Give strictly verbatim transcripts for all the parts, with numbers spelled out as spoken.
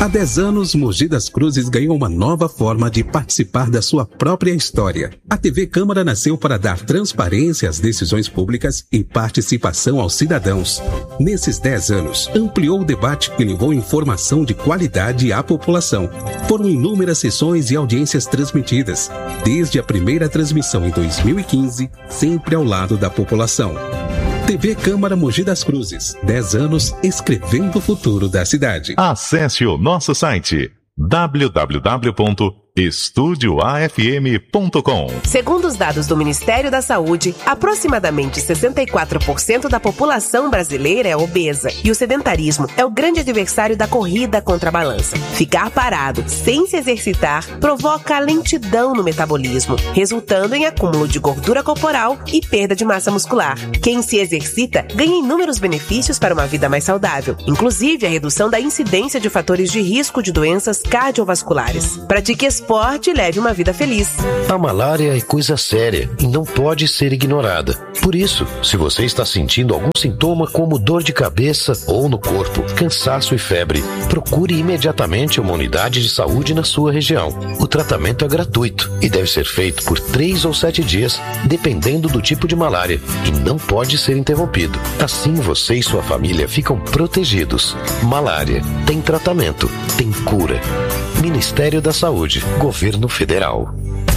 Há dez anos, Mogi das Cruzes ganhou uma nova forma de participar da sua própria história. A T V Câmara nasceu para dar transparência às decisões públicas e participação aos cidadãos. Nesses dez anos, ampliou o debate e levou informação de qualidade à população. Foram inúmeras sessões e audiências transmitidas, desde a primeira transmissão em dois mil e quinze, sempre ao lado da população. T V Câmara Mogi das Cruzes, dez anos escrevendo o futuro da cidade. Acesse o nosso site w w w ponto estúdio a f m ponto com. Segundo os dados do Ministério da Saúde, aproximadamente sessenta e quatro por cento da população brasileira é obesa e o sedentarismo é o grande adversário da corrida contra a balança. Ficar parado sem se exercitar provoca lentidão no metabolismo, resultando em acúmulo de gordura corporal e perda de massa muscular. Quem se exercita ganha inúmeros benefícios para uma vida mais saudável, inclusive a redução da incidência de fatores de risco de doenças cardiovasculares. Pratique esporte e leve uma vida feliz. A malária é coisa séria e não pode ser ignorada. Por isso, se você está sentindo algum sintoma como dor de cabeça ou no corpo, cansaço e febre, procure imediatamente uma unidade de saúde na sua região. O tratamento é gratuito e deve ser feito por três ou sete dias, dependendo do tipo de malária, e não pode ser interrompido. Assim você e sua família ficam protegidos. Malária tem tratamento, tem cura. Ministério da Saúde, Governo Federal.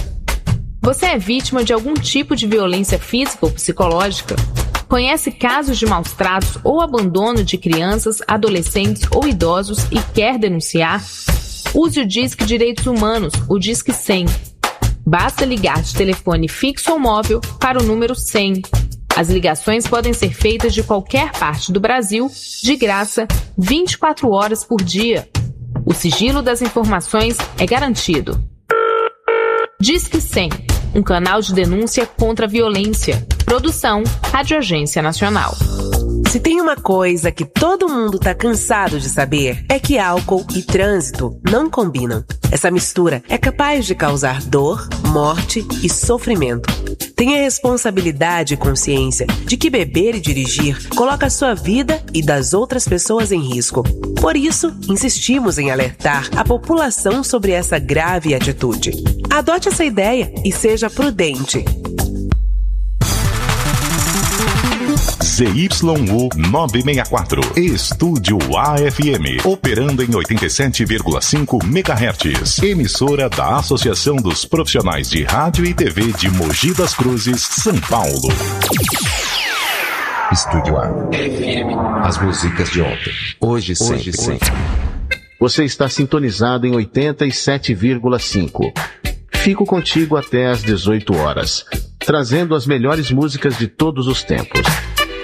Você é vítima de algum tipo de violência física ou psicológica? Conhece casos de maus-tratos ou abandono de crianças, adolescentes ou idosos e quer denunciar? Use o Disque Direitos Humanos, o Disque cem. Basta ligar de telefone fixo ou móvel para o número cem. As ligações podem ser feitas de qualquer parte do Brasil, de graça, vinte e quatro horas por dia. O sigilo das informações é garantido. Disque cem, um canal de denúncia contra a violência. Produção, Rádio Agência Nacional. Se tem uma coisa que todo mundo tá cansado de saber, é que álcool e trânsito não combinam. Essa mistura é capaz de causar dor, morte e sofrimento. Tenha responsabilidade e consciência de que beber e dirigir coloca a sua vida e das outras pessoas em risco. Por isso, insistimos em alertar a população sobre essa grave atitude. Adote essa ideia e seja prudente. Z Y U novecentos e sessenta e quatro, Estúdio A F M, operando em oitenta e sete vírgula cinco megahertz, emissora da Associação dos Profissionais de Rádio e T V de Mogi das Cruzes, São Paulo. Estúdio A F M, as músicas de ontem, hoje sempre. Hoje, sempre. Você está sintonizado em oitenta e sete vírgula cinco. Fico contigo até às dezoito horas, trazendo as melhores músicas de todos os tempos.